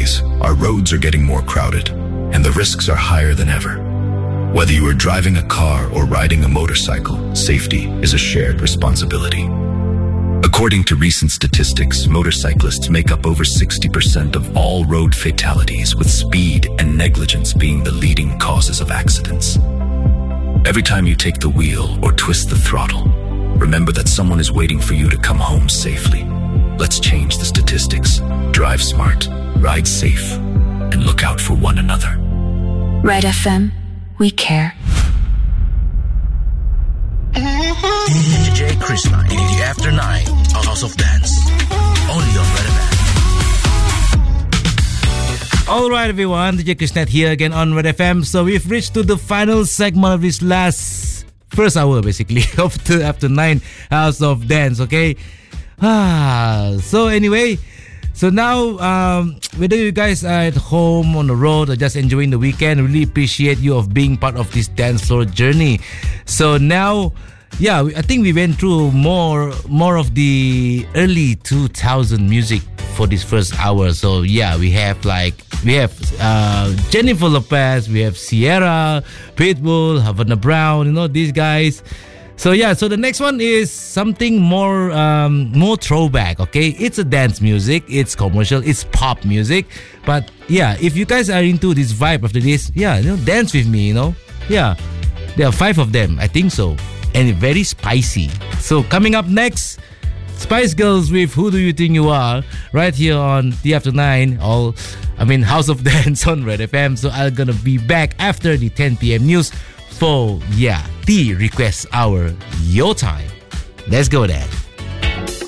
days, our roads are getting more crowded, and the risks are higher than ever. Whether you are driving a car or riding a motorcycle, safety is a shared responsibility. According to recent statistics, motorcyclists make up over 60% of all road fatalities, with speed and negligence being the leading causes of accidents. Every time you take the wheel or twist the throttle, remember that someone is waiting for you to come home safely. Let's change the statistics. Drive smart, ride safe, and look out for one another. Red FM, we care. DJ Krishna, the After 9, House of Dance. Only on Red FM. Alright everyone, DJ Krishna here again on Red FM. So we've reached to the final segment of this first hour basically of the After 9 House of Dance, okay? So anyway, so now whether you guys are at home, on the road, or just enjoying the weekend, really appreciate you of being part of this dance floor journey. So now, yeah, I think we went through more of the early 2000 music for this first hour. So yeah, we have Jennifer Lopez, we have Sierra, Pitbull, Havana Brown, these guys. So yeah, so the next one is something more throwback, okay? It's a dance music, it's commercial, it's pop music. But yeah, if you guys are into this vibe after this, yeah, dance with me, Yeah, there are 5 of them, I think so. And very spicy. So coming up next, Spice Girls with Who Do You Think You Are, right here on the After 9, House of Dance on Red FM. So I'm gonna be back after the 10 p.m. news for, the request hour, your time. Let's go there.